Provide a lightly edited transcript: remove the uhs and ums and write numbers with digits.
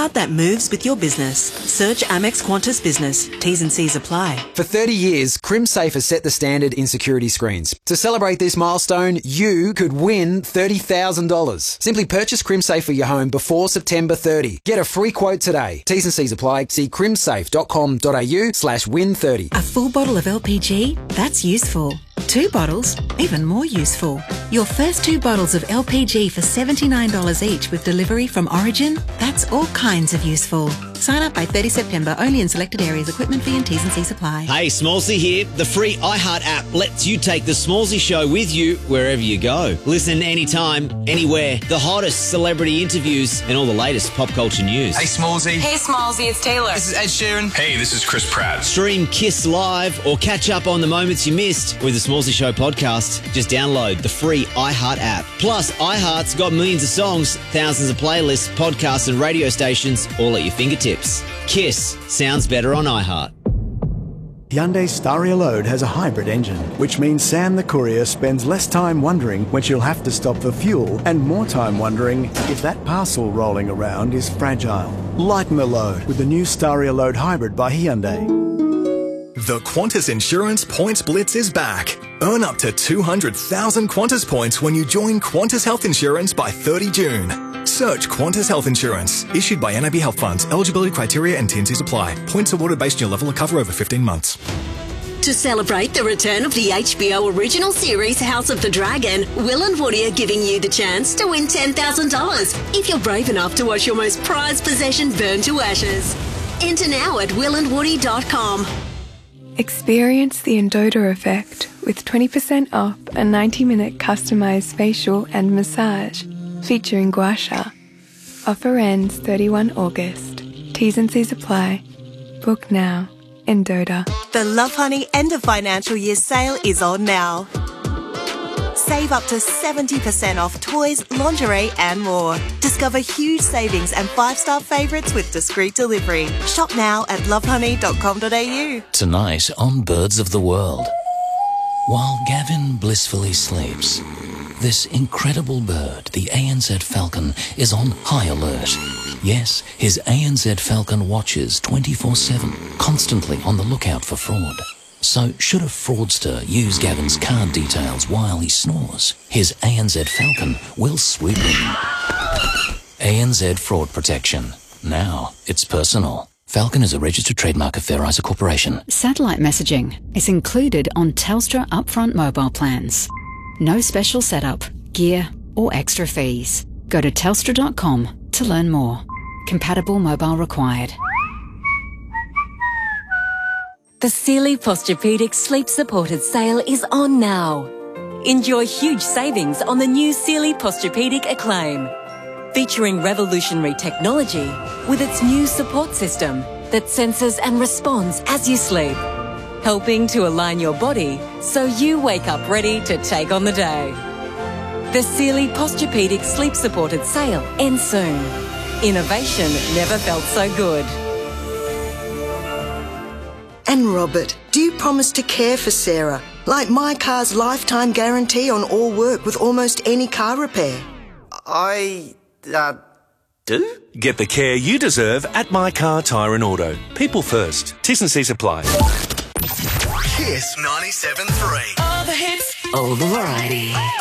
card that moves with your business. Search Amex Qantas Business. T's and C's apply. For 30 years, CrimSafe has set the standard in security screens. To celebrate this milestone, you could win $30,000. Simply purchase CrimSafe for your home before September 30. Get a free quote today. T's and C's apply. See crimsafe.com.au/win30. A full bottle of LPG? That's useful. 2 bottles? Even more useful. Your first 2 bottles of LPG for $79 each with delivery from Origin? That's all kinds of useful. Sign up by 30 September, only in selected areas. Equipment fee and T's and C's apply. Hey, Smallsy here. The free iHeart app lets you take the Smallsy show with you wherever you go. Listen anytime, anywhere. The hottest celebrity interviews and all the latest pop culture news. Hey, Smallsy. Hey, Smallsy, it's Taylor. This is Ed Sheeran. Hey, this is Chris Pratt. Stream Kiss Live or catch up on the moments you missed with the Smallsy Show podcast. Just download the free iHeart app. Plus, iHeart's got millions of songs, thousands of playlists, podcasts and radio stations all at your fingertips. Kiss sounds better on iHeart. Hyundai Staria Load has a hybrid engine, which means Sam the courier spends less time wondering when she'll have to stop for fuel and more time wondering if that parcel rolling around is fragile. Lighten the load with the new Staria Load Hybrid by Hyundai. The Qantas Insurance Points Blitz is back. Earn up to 200,000 Qantas points when you join Qantas Health Insurance by 30 June. Search Qantas Health Insurance. Issued by NAB Health Funds. Eligibility criteria and T&Cs apply. Points awarded based on your level of cover over 15 months. To celebrate the return of the HBO original series House of the Dragon, Will and Woody are giving you the chance to win $10,000 if you're brave enough to watch your most prized possession burn to ashes. Enter now at willandwoody.com. Experience the Endota effect with 20% off a 90-minute customized facial and massage featuring gua sha. Offer ends 31 August. T's and C's apply. Book now. Endota. The Lovehoney end of financial year sale is on now. Save up to 70% off toys, lingerie and more. Discover huge savings and 5-star favourites with discreet delivery. Shop now at lovehoney.com.au. Tonight on Birds of the World. While Gavin blissfully sleeps, this incredible bird, the ANZ falcon, is on high alert. Yes, his ANZ falcon watches 24/7, constantly on the lookout for fraud. So, should a fraudster use Gavin's card details while he snores, his ANZ Falcon will swoop in. ANZ Fraud Protection. Now, it's personal. Falcon is a registered trademark of Fair Isa Corporation. Satellite messaging is included on Telstra upfront mobile plans. No special setup, gear, or extra fees. Go to telstra.com to learn more. Compatible mobile required. The Sealy Posturepedic Sleep Supported sale is on now. Enjoy huge savings on the new Sealy Posturepedic Acclaim, featuring revolutionary technology with its new support system that senses and responds as you sleep, helping to align your body so you wake up ready to take on the day. The Sealy Posturepedic Sleep Supported sale ends soon. Innovation never felt so good. And Robert, do you promise to care for Sarah? Like My Car's lifetime guarantee on all work with almost any car repair. I do? Get the care you deserve at My Car Tyre and Auto. People first. T's and C's apply. Kiss 97.3. All the hits, all the variety.